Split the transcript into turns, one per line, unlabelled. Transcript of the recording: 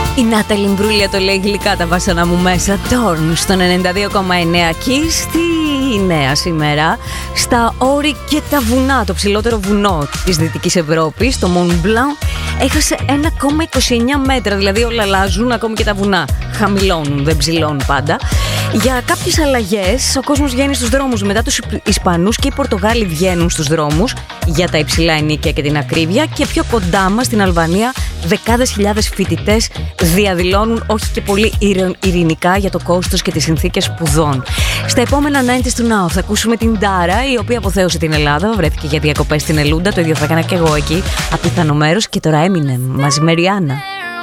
Η Νάταλη Μπρούλια το λέει γλυκά τα βάσανα μου μέσα. Torn στο 92,9 και στη νέα σήμερα στα όρη και τα βουνά. Το ψηλότερο βουνό της Δυτικής Ευρώπης, το Mont Blanc, έχασε 1,29 μέτρα. Δηλαδή όλα αλλάζουν, ακόμη και τα βουνά χαμηλώνουν, δεν ψηλώνουν πάντα. Για κάποιες αλλαγές ο κόσμος βγαίνει στους δρόμους. Μετά τους Ισπανούς και οι Πορτογάλοι βγαίνουν στους δρόμους για τα υψηλά ενοίκια και την ακρίβεια. Και πιο κοντά μας στην Αλβανία δεκάδες χιλιάδες φοιτητές διαδηλώνουν, όχι και πολύ ειρηνικά, για το κόστος και τις συνθήκες σπουδών. Στα επόμενα 90's to Now θα ακούσουμε την Ντάρα, η οποία αποθέωσε την Ελλάδα, βρέθηκε για διακοπές στην Ελούντα. Το ίδιο θα έκανα και εγώ εκεί, απίθανο μέρος. Και τώρα έμεινε μαζί με Ριάννα.